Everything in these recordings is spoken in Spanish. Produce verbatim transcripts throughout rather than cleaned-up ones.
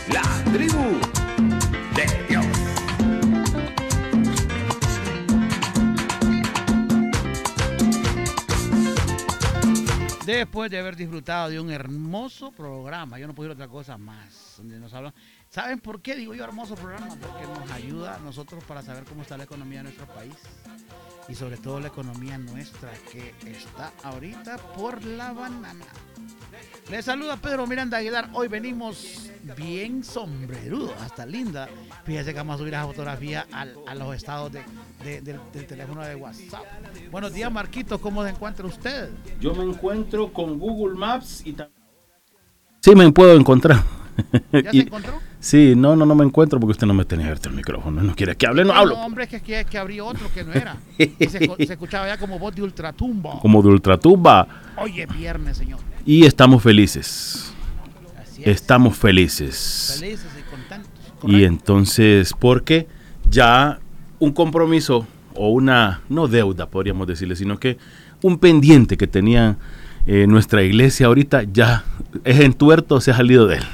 La tribu de Dios. Después de haber disfrutado de un hermoso programa, yo no puedo ir a otra cosa más, donde nos hablan. ¿Saben por qué digo yo hermoso programa? Porque nos ayuda a nosotros para saber cómo está la economía de nuestro país y sobre todo la economía nuestra que está ahorita por la banana. Les saluda Pedro Miranda Aguilar. Hoy venimos bien sombrerudos, hasta linda. Fíjese que vamos a subir esa fotografía al, a los estados de, de, del, del teléfono de WhatsApp. Buenos días, Marquito, ¿cómo se encuentra usted? Yo me encuentro con Google Maps y también... Sí, me puedo encontrar. ¿Ya y, se encontró? Sí, no, no, no me encuentro porque usted no me tenía abierto el micrófono. No quiere que hable, no no, hablo. No, hombre, es que, que, que abrí otro que no era. Y se, se escuchaba ya como voz de ultratumba. Como de ultratumba. Hoy es viernes, señor. Y estamos felices. Así es. Estamos felices. Felices y contentos. Correcto. Y entonces, porque ya un compromiso o una, no deuda podríamos decirle, sino que un pendiente que tenía eh, nuestra iglesia ahorita ya es entuerto, se ha salido de él.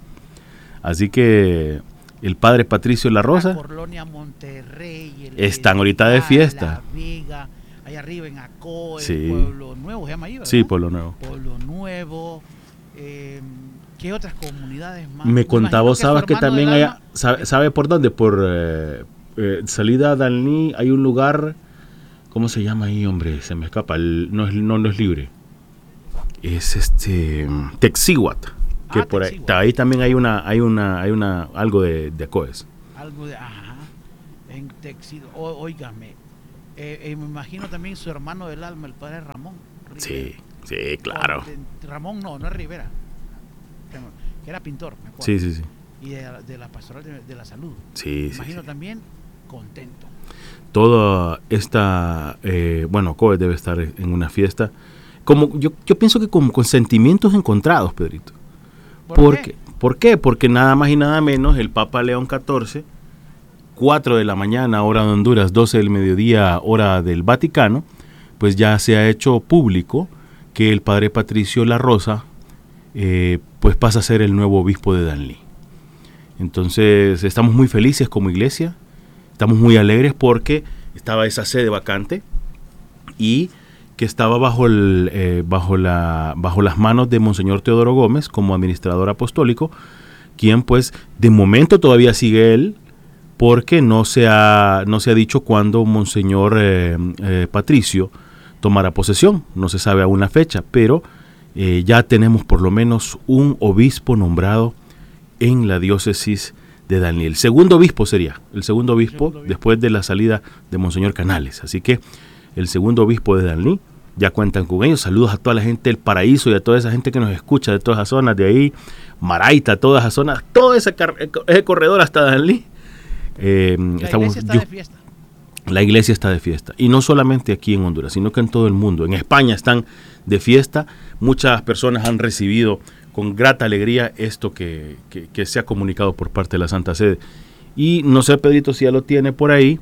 Así que el padre Patricio La Rosa, la Colonia Monterrey, el están ahorita de fiesta. La Vega, allá arriba en Acoe, Sí. Pueblo Nuevo, se llama ahí, ¿verdad? Sí, Pueblo Nuevo. Pueblo Nuevo, eh, ¿qué otras comunidades más? Me contaba, ¿sabes que también hay? Alma, Sabe, ¿Sabe por dónde? Por eh, eh, salida a Dalní hay un lugar, ¿cómo se llama ahí, hombre? Se me escapa, el, no, es, no, no es libre. Es este Texíhuat. Que ah, por ahí, Texíhuat. ahí también hay una, hay una, hay una, algo de, de Acoes. Algo de, ajá, en Texíhuat, óigame, eh, eh, me imagino también su hermano del alma, el padre Ramón Rivera. Sí, sí, claro. O, de, Ramón no, no es Rivera, que era pintor, me acuerdo. Sí, sí, sí. Y de, de la pastoral de, de la salud. Sí, me imagino sí, sí. también contento. Toda esta, eh, bueno, Acoes debe estar en una fiesta. Como yo, yo pienso que con, con sentimientos encontrados, Pedrito. ¿Por Porque, qué? ¿Por qué? Porque nada más y nada menos el Papa León catorce, cuatro de la mañana, hora de Honduras, doce del mediodía, hora del Vaticano, pues ya se ha hecho público que el padre Patricio La Rosa eh, pues pasa a ser el nuevo obispo de Danlí. Entonces estamos muy felices como iglesia, estamos muy alegres porque estaba esa sede vacante y que estaba bajo, el, eh, bajo, la, bajo las manos de Monseñor Teodoro Gómez como administrador apostólico, quien pues de momento todavía sigue él, porque no se ha, no se ha dicho cuándo Monseñor eh, eh, Patricio tomará posesión, no se sabe aún la fecha, pero eh, ya tenemos por lo menos un obispo nombrado en la diócesis de Danlí. El segundo obispo sería, el segundo obispo, segundo obispo después de la salida de Monseñor Canales, así que el segundo obispo de Danlí, ya cuentan con ellos. Saludos a toda la gente del Paraíso y a toda esa gente que nos escucha de todas esas zonas de ahí, Maraita, todas esas zonas, todo ese, ese corredor hasta Danlí. Eh, la estamos, iglesia está yo, de fiesta. La iglesia está de fiesta, y no solamente aquí en Honduras, sino que en todo el mundo. En España están de fiesta, muchas personas han recibido con grata alegría esto que, que, que se ha comunicado por parte de la Santa Sede. Y no sé, Pedrito, si ya lo tiene por ahí,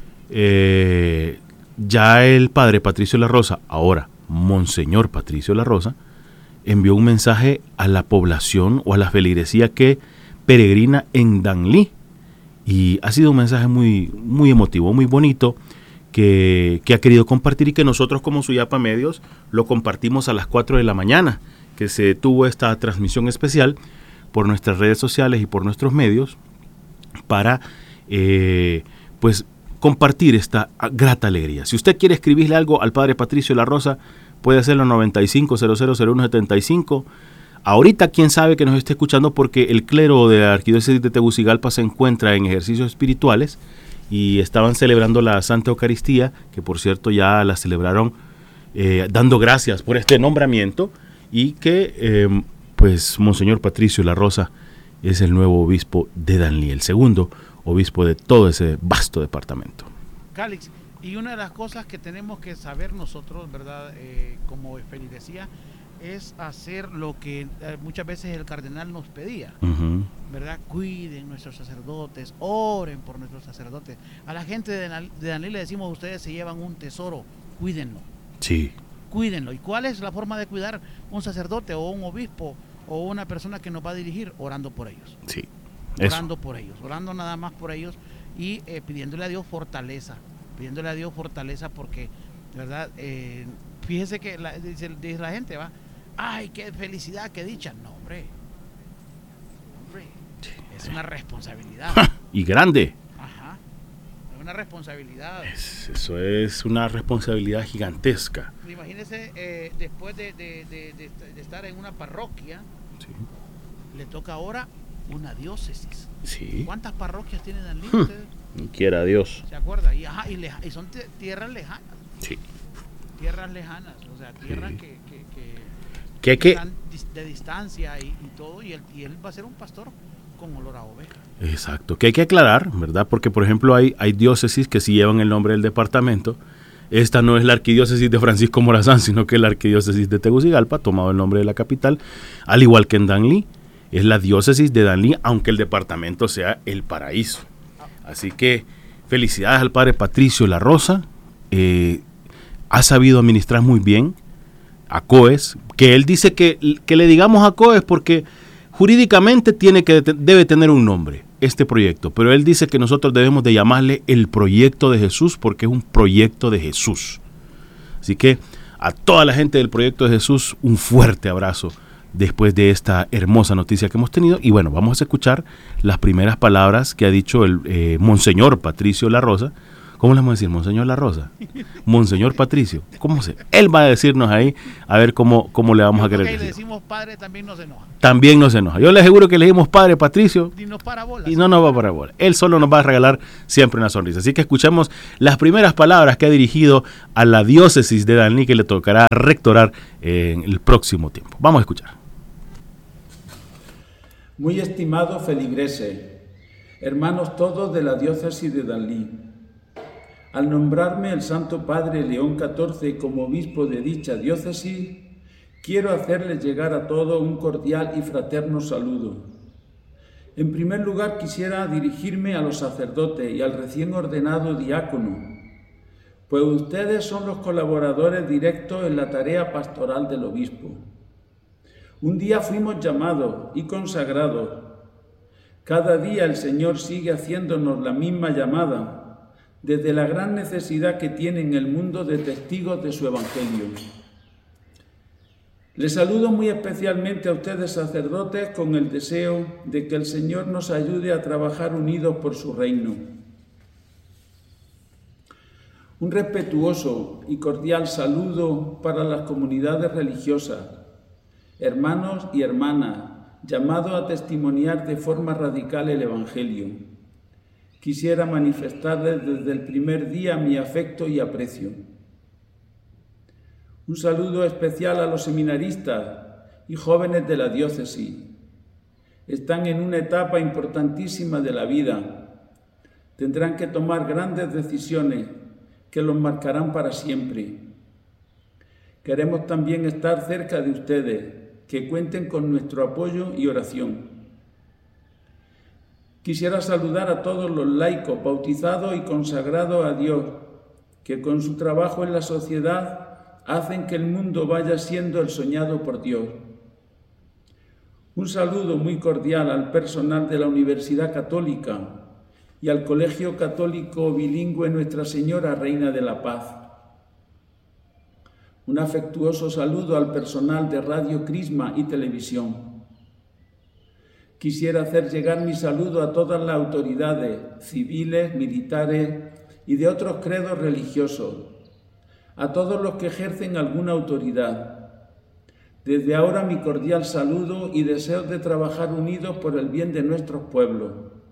eh, ya el padre Patricio La Rosa, ahora Monseñor Patricio La Rosa, envió un mensaje a la población o a la feligresía que peregrina en Danlí. Y ha sido un mensaje muy, muy emotivo, muy bonito, que, que ha querido compartir y que nosotros como Suyapa Medios lo compartimos a las cuatro de la mañana, que se tuvo esta transmisión especial por nuestras redes sociales y por nuestros medios para eh, pues compartir esta grata alegría. Si usted quiere escribirle algo al padre Patricio La Rosa, puede hacerlo en noventa y cinco, cero cero cero uno setenta y cinco. Ahorita quién sabe que nos esté escuchando, porque el clero de la Arquidiócesis de Tegucigalpa se encuentra en ejercicios espirituales y estaban celebrando la Santa Eucaristía, que por cierto ya la celebraron eh, dando gracias por este nombramiento, y que eh, pues Monseñor Patricio La Rosa es el nuevo obispo de Danlí, el segundo obispo de todo ese vasto departamento. Calix, y una de las cosas que tenemos que saber nosotros, ¿verdad? Eh, como feligresía, es hacer lo que eh, muchas veces el cardenal nos pedía, uh-huh. ¿verdad? Cuiden nuestros sacerdotes, oren por nuestros sacerdotes. A la gente de, de Danlí le decimos, ustedes se llevan un tesoro, cuídenlo. Sí. Cuídenlo. ¿Y cuál es la forma de cuidar un sacerdote o un obispo o una persona que nos va a dirigir, orando por ellos. Sí, eso. Orando por ellos, orando nada más por ellos y eh, pidiéndole a Dios fortaleza, pidiéndole a Dios fortaleza porque, ¿verdad? Eh, fíjese que la, dice, dice la gente, va, ay, qué felicidad, qué dicha. No, hombre, hombre, es una responsabilidad. Y grande. Ajá, es una responsabilidad. Es, eso es una responsabilidad gigantesca. Imagínese, eh, después de, de, de, de, de estar en una parroquia, Sí. le toca ahora una diócesis. Sí. ¿Cuántas parroquias tienen en Hmm. ustedes? Quiera Dios. ¿Se acuerda? Y, ajá, y, leja, y son te, tierras lejanas. Sí. Tierras lejanas, o sea, tierras Sí. que, que, que, Que, que, están dis- de distancia y, y todo, y él, y él va a ser un pastor con olor a oveja. exacto. Que hay que aclarar, ¿verdad? Porque, por ejemplo, hay, hay diócesis que sí llevan el nombre del departamento. Esta no es la arquidiócesis de Francisco Morazán, sino que es la arquidiócesis de Tegucigalpa, tomado el nombre de la capital, al igual que en Danlí. Es la diócesis de Danlí, aunque el departamento sea El Paraíso. Así que felicidades al padre Patricio La Rosa. Eh, ha sabido administrar muy bien a COES, que él dice que, que le digamos a COES porque jurídicamente tiene que, debe tener un nombre este proyecto, pero él dice que nosotros debemos de llamarle el proyecto de Jesús porque es un proyecto de Jesús. Así que a toda la gente del proyecto de Jesús, un fuerte abrazo después de esta hermosa noticia que hemos tenido. Y bueno, vamos a escuchar las primeras palabras que ha dicho el eh, Monseñor Patricio La Rosa. ¿Cómo le vamos a decir? Monseñor La Rosa. Monseñor Patricio. ¿Cómo se? Él va a decirnos ahí a ver cómo, cómo le vamos Yo a creo querer que ahí le decir. decimos padre, también no se enoja. También no se enoja. Yo le aseguro que le dijimos padre Patricio Ni nos para bolas. y no nos va a parar bola. Él solo nos va a regalar siempre una sonrisa. Así que escuchamos las primeras palabras que ha dirigido a la diócesis de Danlí, que le tocará rectorar en el próximo tiempo. Vamos a escuchar. Muy estimado feligrese, hermanos todos de la diócesis de Danlí, al nombrarme el Santo Padre León catorce como obispo de dicha diócesis, quiero hacerles llegar a todos un cordial y fraterno saludo. En primer lugar quisiera dirigirme a los sacerdotes y al recién ordenado diácono, pues ustedes son los colaboradores directos en la tarea pastoral del obispo. Un día fuimos llamados y consagrados. Cada día el Señor sigue haciéndonos la misma llamada, desde la gran necesidad que tiene en el mundo de testigos de su Evangelio. Les saludo muy especialmente a ustedes sacerdotes con el deseo de que el Señor nos ayude a trabajar unidos por su reino. Un respetuoso y cordial saludo para las comunidades religiosas, hermanos y hermanas, llamados a testimoniar de forma radical el Evangelio. Quisiera manifestarles desde el primer día mi afecto y aprecio. Un saludo especial a los seminaristas y jóvenes de la diócesis. Están en una etapa importantísima de la vida. Tendrán que tomar grandes decisiones que los marcarán para siempre. Queremos también estar cerca de ustedes, que cuenten con nuestro apoyo y oración. Quisiera saludar a todos los laicos bautizados y consagrados a Dios, que con su trabajo en la sociedad hacen que el mundo vaya siendo el soñado por Dios. Un saludo muy cordial al personal de la Universidad Católica y al Colegio Católico Bilingüe Nuestra Señora Reina de la Paz. Un afectuoso saludo al personal de Radio Crisma y Televisión. Quisiera hacer llegar mi saludo a todas las autoridades civiles, militares y de otros credos religiosos, a todos los que ejercen alguna autoridad. Desde ahora mi cordial saludo y deseo de trabajar unidos por el bien de nuestros pueblos.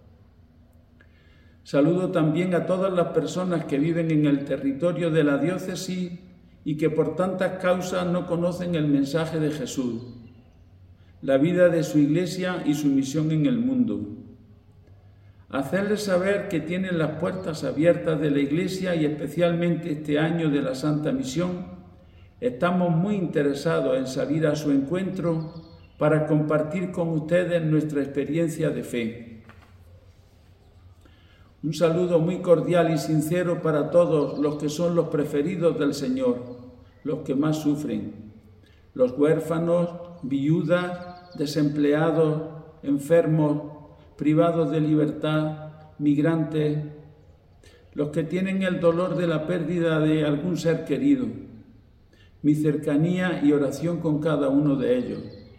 Saludo también a todas las personas que viven en el territorio de la diócesis y que por tantas causas no conocen el mensaje de Jesús, la vida de su Iglesia y su misión en el mundo. Hacerles saber que tienen las puertas abiertas de la Iglesia y especialmente este año de la Santa Misión, estamos muy interesados en salir a su encuentro para compartir con ustedes nuestra experiencia de fe. Un saludo muy cordial y sincero para todos los que son los preferidos del Señor, los que más sufren, los huérfanos, viudas desempleados, enfermos, privados de libertad, migrantes, los que tienen el dolor de la pérdida de algún ser querido. Mi cercanía y oración con cada uno de ellos.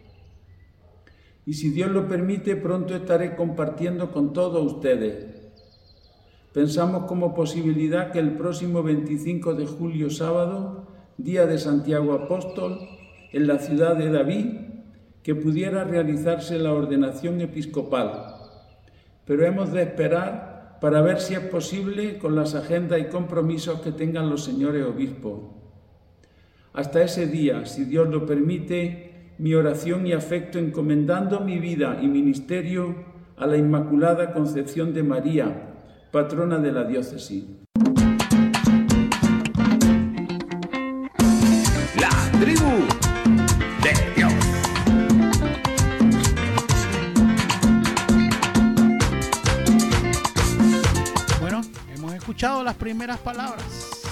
Y si Dios lo permite, pronto estaré compartiendo con todos ustedes. Pensamos como posibilidad que el próximo veinticinco de julio, sábado, día de Santiago Apóstol, en la ciudad de David, que pudiera realizarse la ordenación episcopal. Pero hemos de esperar para ver si es posible con las agendas y compromisos que tengan los señores obispos. Hasta ese día, si Dios lo permite, mi oración y afecto encomendando mi vida y ministerio a la Inmaculada Concepción de María, patrona de la diócesis. La tribu de Dios. Bueno, hemos escuchado las primeras palabras